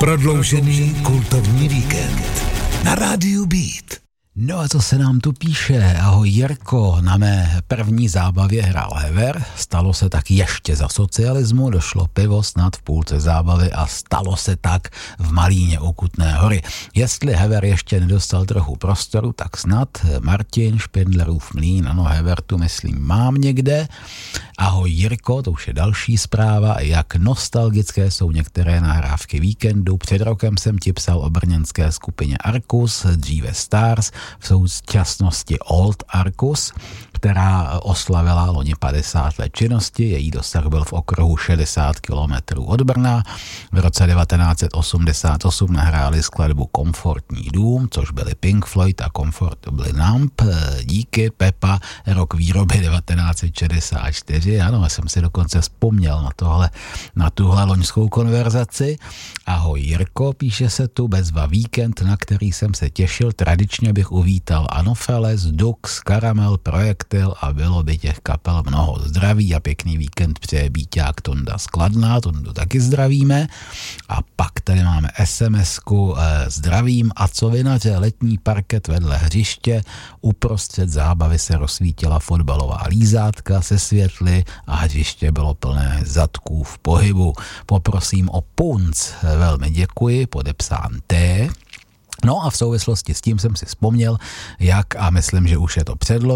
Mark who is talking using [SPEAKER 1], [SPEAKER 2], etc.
[SPEAKER 1] Prodloužený kultovní víkend na rádiu Beat.
[SPEAKER 2] No a co se nám tu píše? Ahoj Jirko, na mé první zábavě hrál Hever, stalo se tak ještě za socialismu, došlo pivo snad v půlce zábavy a stalo se tak v Malíně u Kutné Hory. Jestli Hever ještě nedostal trochu prostoru, tak snad Martin Špindlerův mlýn, ano Hever tu myslím mám někde. Ahoj Jirko, to už je další zpráva, jak nostalgické jsou některé nahrávky víkendu. Před rokem jsem ti psal o brněnské skupině Arkus, dříve Stars, v současnosti Old Arkus, která oslavila loni 50 let činnosti. Její dosah byl v okruhu 60 km od Brna. V roce 1988 nahráli skladbu Komfortní dům, což byli Pink Floyd a Comfortably Numb. Díky Pepa, rok výroby 1964. Ano, já jsem si dokonce vzpomněl na tuhle loňskou konverzaci. Ahoj Jirko, píše se tu, bezva víkend, na který jsem se těšil. Tradičně bych uvítal Anopheles, Dux, Karamel, Projektil a bylo by těch kapel mnoho. Zdraví a pěkný víkend přeje Bíťák Tonda z Kladna, Tondu taky zdravíme. A pak tady máme SMS-ku, zdravím a co vinaře, letní parket vedle hřiště, uprostřed zábavy se rozsvítila fotbalová lízátka se světly a hřiště bylo plné zadků v pohybu. Poprosím o punc, velmi děkuji, podepsán T. No a v souvislosti s tím jsem si vzpomněl, jak, a myslím, že už je to předlo,